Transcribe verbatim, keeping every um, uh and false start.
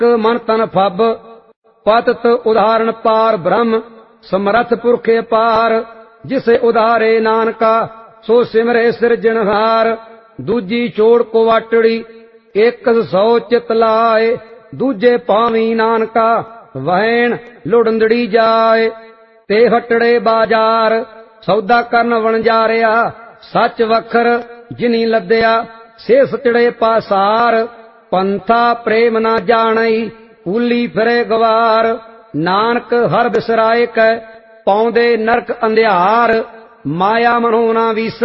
मन तन फब पतत उदाहरण पार ब्रह्म समरथ पुरख अपार जिसे उदारे नानका सो सिमरे सिरजनहार दूजी चोड़ कुवाटड़ी एक सौ चित लाए दूजे पावी नानका वहन लुड़ंदड़ी जाए ते हटड़े बाजार सौदा करन वणजारिया सच वखर जिनी लद्या से सचड़े पासार पंथा प्रेम ना जाणई कूली फिरे गवार नानक हर बिसराए कै पाउंदे नरक अंधियार माया मनो ना वीस